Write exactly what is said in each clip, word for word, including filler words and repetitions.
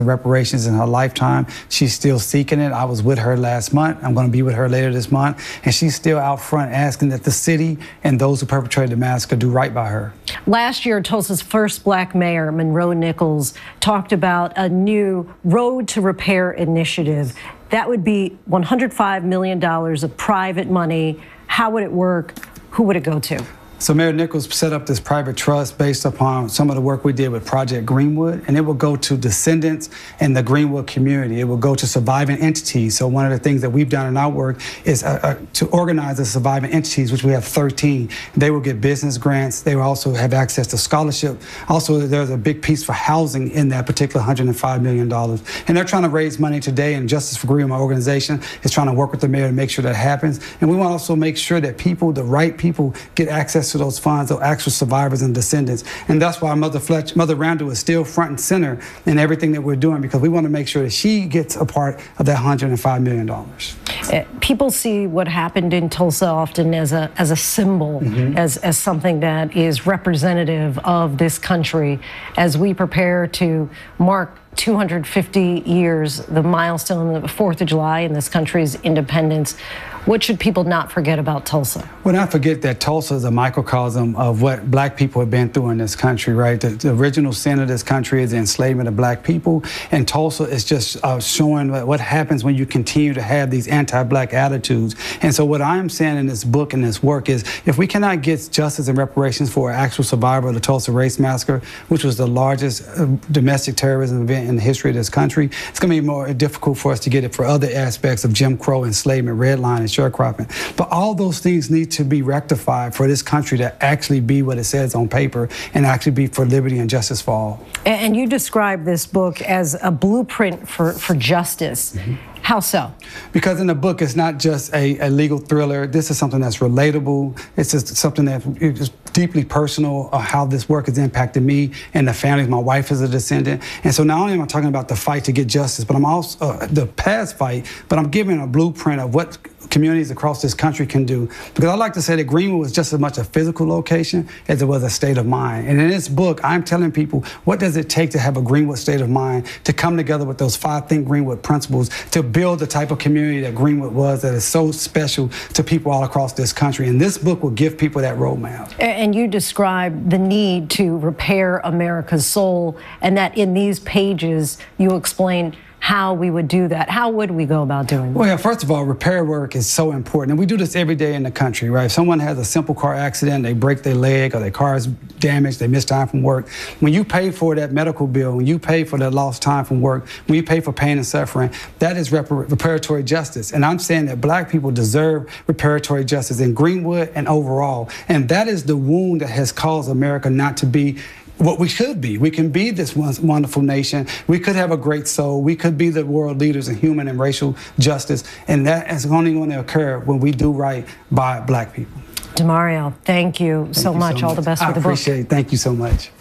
reparations in her lifetime. She's still seeking it. I was with her last month. I'm going to be with her later this month. And she's still out front asking that the city and those who perpetrated the massacre do right by her. Last year, Tulsa's first black mayor, Monroe Nichols, talked about a new Road to Repair initiative. That would be one hundred five million dollars of private money. How would it work? Who would it go to? So Mayor Nichols set up this private trust based upon some of the work we did with Project Greenwood, and it will go to descendants in the Greenwood community. It will go to surviving entities. So one of the things that we've done in our work is uh, uh, to organize the surviving entities, which we have thirteen. They will get business grants. They will also have access to scholarship. Also, there's a big piece for housing in that particular one hundred five million dollars. And they're trying to raise money today, and Justice for Greenwood, my organization, is trying to work with the mayor to make sure that happens. And we want to also make sure that people, the right people, get access to those funds, those actual survivors and descendants. And that's why Mother Fletcher, Mother Randall is still front and center in everything that we're doing, because we want to make sure that she gets a part of that one hundred five million dollars. People see what happened in Tulsa often as a as a symbol, mm-hmm. as, as something that is representative of this country. As we prepare to mark two hundred fifty years, the milestone of the fourth of July in this country's independence, what should people not forget about Tulsa? Well, not forget that Tulsa is a microcosm of what black people have been through in this country, right? The, the original sin of this country is the enslavement of black people, and Tulsa is just uh, showing what happens when you continue to have these anti-black attitudes. And so what I'm saying in this book and this work is, if we cannot get justice and reparations for an actual survivor of the Tulsa Race Massacre, which was the largest uh, domestic terrorism event in the history of this country, it's going to be more difficult for us to get it for other aspects of Jim Crow, enslavement, redlining, sharecropping. But all those things need to be rectified for this country to actually be what it says on paper and actually be for liberty and justice for all. And you describe this book as a blueprint for, for justice. Mm-hmm. How so? Because in the book, it's not just a, a legal thriller. This is something that's relatable. It's just something that is deeply personal, uh, how this work has impacted me and the families. My wife is a descendant. And so not only am I talking about the fight to get justice, but I'm also uh, the past fight, but I'm giving a blueprint of what communities across this country can do. Because I like to say that Greenwood was just as much a physical location as it was a state of mind. And in this book, I'm telling people, what does it take to have a Greenwood state of mind, to come together with those five Think Greenwood principles, to build the type of community that Greenwood was, that is so special to people all across this country. And this book will give people that roadmap. And you describe the need to repair America's soul, and that in these pages you explain how we would do that. How would we go about doing that? Well, yeah, first of all, repair work is so important. And we do this every day in the country, right? If someone has a simple car accident, they break their leg or their car is damaged, they miss time from work. When you pay for that medical bill, when you pay for that lost time from work, when you pay for pain and suffering, that is repar reparatory justice. And I'm saying that black people deserve reparatory justice in Greenwood and overall. And that is the wound that has caused America not to be what we should be. We can be this wonderful nation. We could have a great soul. We could be the world leaders in human and racial justice. And that is only going to occur when we do right by black people. Demario, thank you thank so you much. So All much. the best I with the book. I appreciate it. Thank you so much.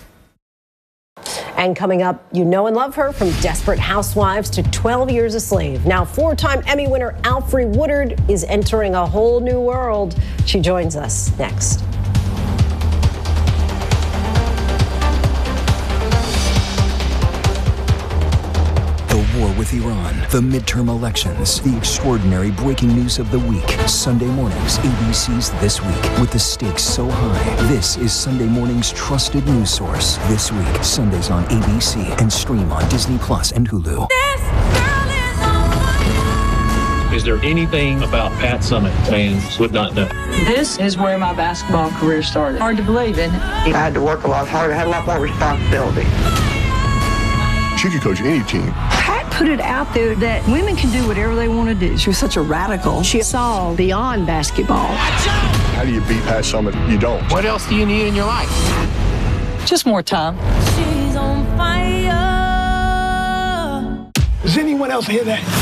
And coming up, you know and love her from Desperate Housewives to twelve Years a Slave. Now, four-time Emmy winner Alfre Woodard is entering a whole new world. She joins us next. War with Iran, the midterm elections, the extraordinary breaking news of the week. Sunday mornings, A B C's This Week, with the stakes so high. This is Sunday morning's trusted news source. This Week, Sundays on A B C and stream on Disney Plus and Hulu. This girl is on fire. Is there anything about Pat Summitt fans would not know? This is where my basketball career started. Hard to believe, isn't it? I had to work a lot harder, I had a lot more responsibility. She could coach any team. Pat put it out there that women can do whatever they want to do. She was such a radical. She saw beyond basketball. How do you beat Pat Summitt? You don't. What else do you need in your life? Just more time. She's on fire. Does anyone else hear that?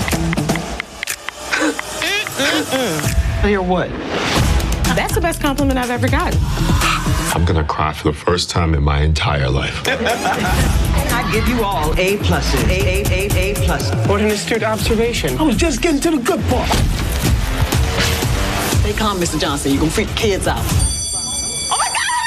Hear what? That's the best compliment I've ever gotten. I'm gonna cry for the first time in my entire life. I give you all A pluses. A, A, A, A plus. What an astute observation. I was just getting to the good part. Stay calm, Mister Johnson. You're gonna freak the kids out.